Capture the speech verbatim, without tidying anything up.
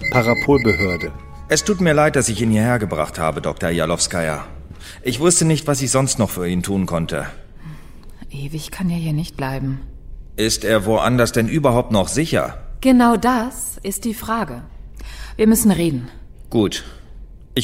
Parapolbehörde. Es tut mir leid, dass ich ihn hierher gebracht habe, Doktor Jalowskaja. Ich wusste nicht, was ich sonst noch für ihn tun konnte. Ewig kann er hier nicht bleiben. Ist er woanders denn überhaupt noch sicher? Genau das ist die Frage. Wir müssen reden. Gut.